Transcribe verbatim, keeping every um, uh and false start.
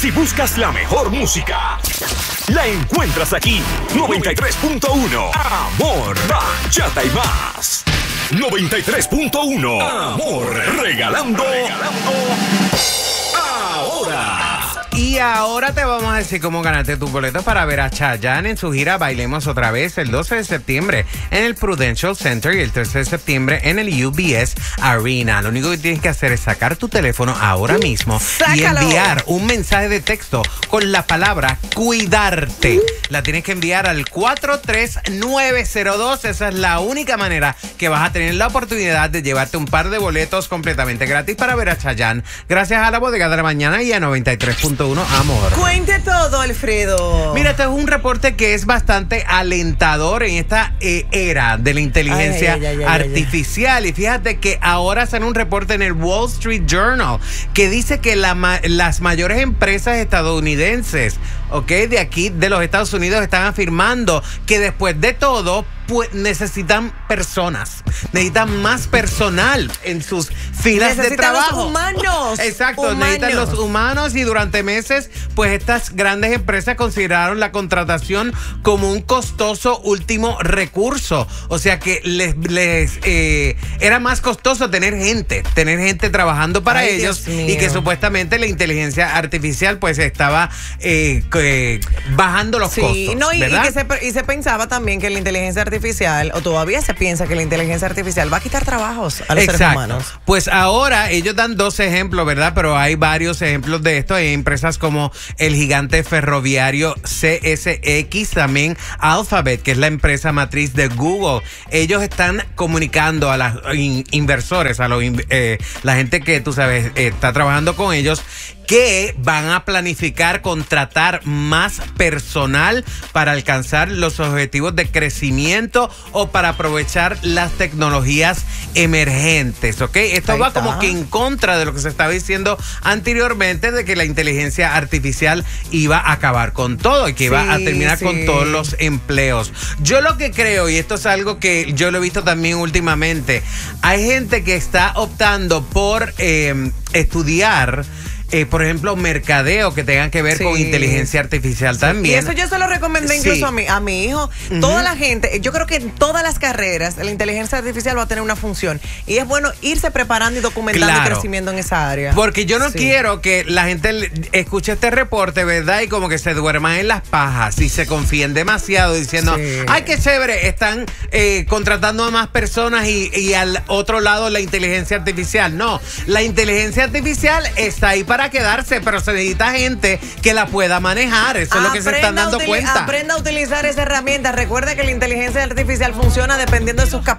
Si buscas la mejor música, la encuentras aquí. noventa y tres punto uno. Amor, bachata y más. noventa y tres punto uno. Amor, regalando, regalando ahora. Y ahora te vamos a decir cómo ganaste tus boletos para ver a Chayanne en su gira Bailemos Otra Vez el doce de septiembre en el Prudential Center y el trece de septiembre en el U B S Arena. Lo único que tienes que hacer es sacar tu teléfono ahora mismo ¡Sácalo! Y enviar un mensaje de texto con la palabra cuidarte. La tienes que enviar al cuatro tres nueve cero dos. Esa es la única manera que vas a tener la oportunidad de llevarte un par de boletos completamente gratis para ver a Chayanne. Gracias a la Bodega de la Mañana y a noventa y tres punto uno Amor. Cuente todo, Alfredo. Mira, este es un reporte que es bastante alentador en esta eh, era de la inteligencia Ay, ay, ay, ay, artificial. Ay, ay. Y fíjate que ahora sale un reporte en el Wall Street Journal que dice que la, las mayores empresas estadounidenses, ok, de aquí, de los Estados Unidos, están afirmando que después de todo, pues necesitan personas, necesitan más personal en sus filas necesitan de trabajo. Los humanos. Exacto, humanos. necesitan los humanos y durante meses, pues estas grandes empresas consideraron la contratación como un costoso último recurso. O sea que les, les eh, era más costoso tener gente, tener gente trabajando para Ay, ellos Dios y mío. que supuestamente la inteligencia artificial pues estaba eh, eh, bajando los Sí, costos. no, y, y ¿verdad? que se, y se pensaba también que la inteligencia artificial, o todavía se piensa que la inteligencia artificial va a quitar trabajos a los Exacto. seres humanos. Pues ahora ellos dan dos ejemplos, ¿verdad? Pero hay varios ejemplos de esto. Hay empresas como el gigante ferroviario C S X, también Alphabet, que es la empresa matriz de Google. Ellos están comunicando a los in- inversores, a los eh, la gente que, tú sabes, eh, está trabajando con ellos, que van a planificar contratar más personal para alcanzar los objetivos de crecimiento o para aprovechar las tecnologías emergentes, ¿ok? Esto Ahí va está. como que en contra de lo que se estaba diciendo anteriormente de que la inteligencia artificial iba a acabar con todo y que iba Sí, a terminar sí. con todos los empleos. Yo lo que creo, y esto es algo que yo lo he visto también últimamente, hay gente que está optando por eh, estudiar Eh, por ejemplo, mercadeo que tengan que ver Sí. con inteligencia artificial también. Y eso yo se lo recomendé incluso Sí. a, mi, a mi hijo. Uh-huh. Toda la gente, yo creo que en todas las carreras la inteligencia artificial va a tener una función. Y es bueno irse preparando y documentando Claro. el crecimiento en esa área. Porque yo no Sí. quiero que la gente le- escuche este reporte, ¿verdad? Y como que se duerman en las pajas y se confíen demasiado diciendo, Sí. ay, qué chévere, están eh, contratando a más personas y, y al otro lado la inteligencia artificial. No, la inteligencia artificial está ahí para quedarse, pero se necesita gente que la pueda manejar. Eso es lo que se están Aprenda a dando utili- cuenta. Aprenda a utilizar esa herramienta. Recuerda que la inteligencia artificial funciona dependiendo de sus capacidades.